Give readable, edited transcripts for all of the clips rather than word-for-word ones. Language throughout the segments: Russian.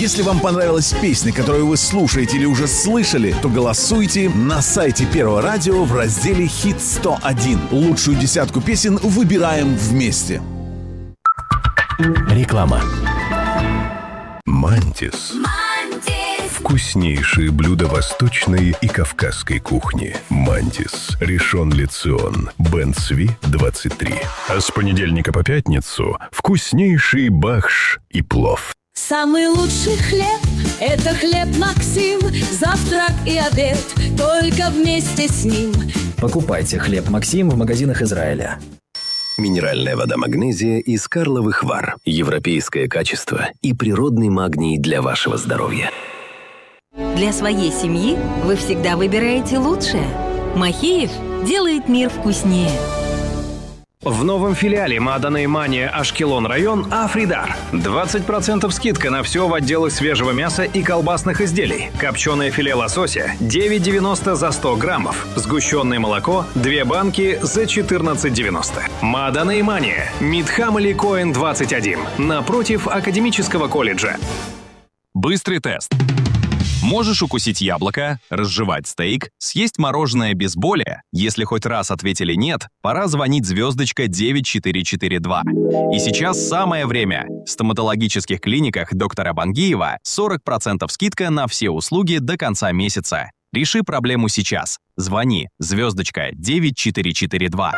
Если вам понравилась песня, которую вы слушаете или уже слышали, то голосуйте на сайте Первого радио в разделе «Хит 101». Лучшую десятку песен выбираем вместе. Реклама. «Мантис». Вкуснейшие блюда восточной и кавказской кухни. «Мантис». Ришон Ле Цион. Бен Цви, 23. А с понедельника по пятницу вкуснейший бахш и плов. Самый лучший хлеб – это хлеб Максим. Завтрак и обед только вместе с ним. Покупайте хлеб Максим в магазинах Израиля. Минеральная вода «Магнезия» из Карловых Вар. Европейское качество и природный магний для вашего здоровья. Для своей семьи вы всегда выбираете лучшее. Махеев делает мир вкуснее. В новом филиале Маданей Мания Ашкелон район Афридар. 20% скидка на все в отделах свежего мяса и колбасных изделий. Копченое филе лосося 9,90 за 100 граммов. Сгущенное молоко 2 банки за 14,90. Маданей Мания. Мидхам Али Коэн 21. Напротив Академического колледжа. Быстрый тест. Можешь укусить яблоко, разжевать стейк, съесть мороженое без боли? Если хоть раз ответили «нет», пора звонить звездочка 9442. И сейчас самое время. В стоматологических клиниках доктора Бангиева 40% скидка на все услуги до конца месяца. Реши проблему сейчас. Звони звездочка 9442.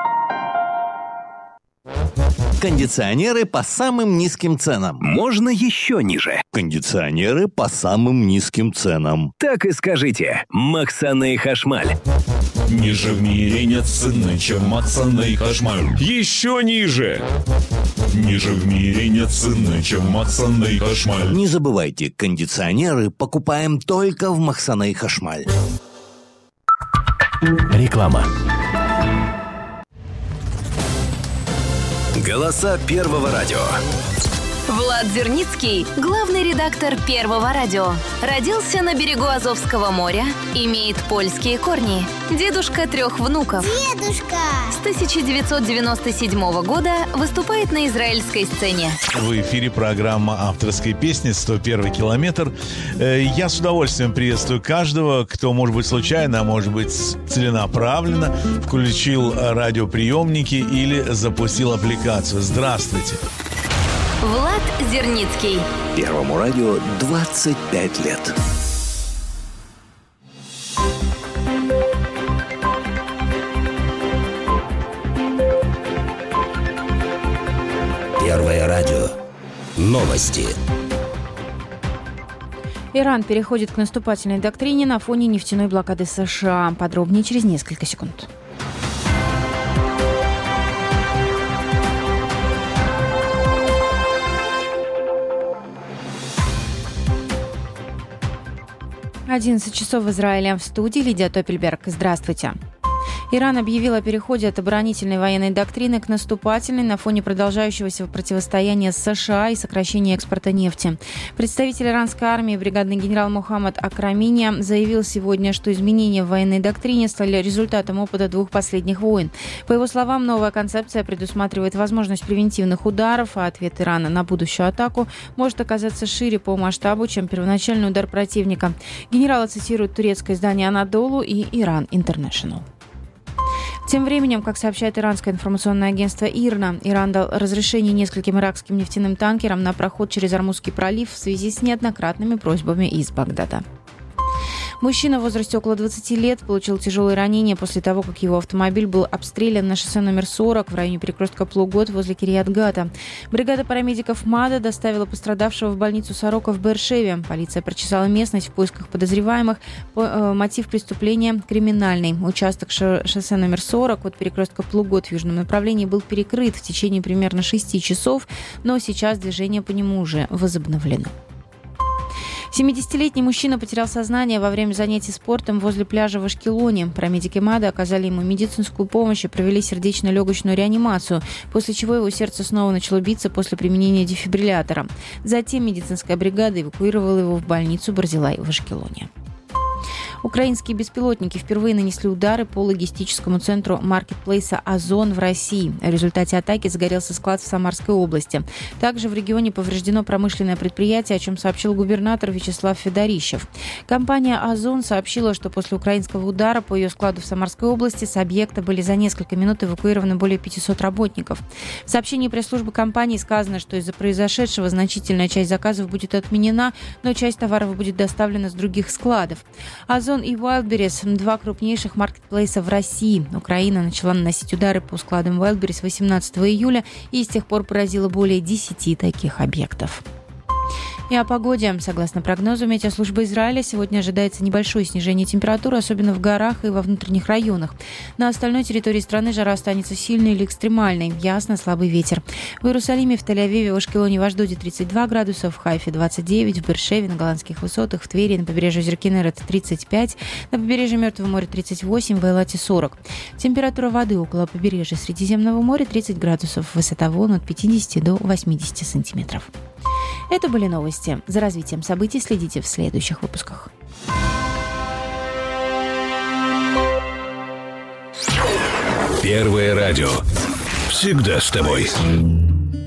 Кондиционеры по самым низким ценам. Можно еще ниже. Кондиционеры по самым низким ценам. Так и скажите. Максаней Хашмаль. Ниже в мире нет цены, чем Максаней Хашмаль. Еще ниже. Ниже в мире нет цены, чем Максаней Хашмаль. Не забывайте, кондиционеры покупаем только в Максаней Хашмаль. Реклама. Голоса Первого радио. Влад Зерницкий, главный редактор Первого радио. Родился на берегу Азовского моря, имеет польские корни. Дедушка 3 внуков. Дедушка! С 1997 года выступает на израильской сцене. В эфире программа авторской песни «101 километр». Я с удовольствием приветствую каждого, кто, может быть, случайно, а может быть, целенаправленно включил радиоприемники или запустил аппликацию. Здравствуйте. Влад Зерницкий. Первому радио 25 лет. Первое радио. Новости. Иран переходит к наступательной доктрине на фоне нефтяной блокады США. Подробнее через несколько секунд. «11 часов в Израиле». В студии Лидия Топельберг. Здравствуйте. Иран объявил о переходе от оборонительной военной доктрины к наступательной на фоне продолжающегося противостояния с США и сокращения экспорта нефти. Представитель иранской армии, бригадный генерал Мухаммад Акрамини, заявил сегодня, что изменения в военной доктрине стали результатом опыта 2 последних войн. По его словам, новая концепция предусматривает возможность превентивных ударов, а ответ Ирана на будущую атаку может оказаться шире по масштабу, чем первоначальный удар противника. Генерала цитируют турецкое издание «Анадолу» и «Иран Интернешнл». Тем временем, как сообщает иранское информационное агентство ИРНА, Иран дал разрешение нескольким иракским нефтяным танкерам на проход через Ормузский пролив в связи с неоднократными просьбами из Багдада. Мужчина в возрасте около 20 лет получил тяжелые ранения после того, как его автомобиль был обстрелян на шоссе номер 40 в районе перекрестка Плугот возле Кирьят-Гата. Бригада парамедиков МАДА доставила пострадавшего в больницу Сорока в Беэр-Шеве. Полиция прочесала местность в поисках подозреваемых. Мотив преступления – криминальный. Участок шоссе номер 40 от перекрестка Плугот в южном направлении был перекрыт в течение примерно 6 часов, но сейчас движение по нему уже возобновлено. 70-летний мужчина потерял сознание во время занятий спортом возле пляжа в Ашкелоне. Парамедики МАДА оказали ему медицинскую помощь и провели сердечно-легочную реанимацию, после чего его сердце снова начало биться после применения дефибриллятора. Затем медицинская бригада эвакуировала его в больницу Барзилай в Ашкелоне. Украинские беспилотники впервые нанесли удары по логистическому центру маркетплейса «Озон» в России. В результате атаки загорелся склад в Самарской области. Также в регионе повреждено промышленное предприятие, о чем сообщил губернатор Вячеслав Федорищев. Компания «Озон» сообщила, что после украинского удара по ее складу в Самарской области с объекта были за несколько минут эвакуированы более 500 работников. В сообщении пресс-службы компании сказано, что из-за произошедшего значительная часть заказов будет отменена, но часть товаров будет доставлена с других складов. «Озон» и Wildberries – два крупнейших маркетплейса в России. Украина начала наносить удары по складам Wildberries 18 июля и с тех пор поразила более 10 таких объектов. И о погоде. Согласно прогнозу Метеослужбы Израиля, сегодня ожидается небольшое снижение температуры, особенно в горах и во внутренних районах. На остальной территории страны жара останется сильной или экстремальной. Ясно, слабый ветер. В Иерусалиме, в Тель-Авиве, в Ашкелоне, в Ашдоде 32 градуса, в Хайфе 29, в Бершеве, на Голландских высотах, в Твери, на побережье озера Кинерет 35, на побережье Мертвого моря 38, в Эйлате 40. Температура воды около побережья Средиземного моря 30 градусов, высота волн от 50 до 80 сантиметров. Это были новости. За развитием событий следите в следующих выпусках. Первое радио. Всегда с тобой.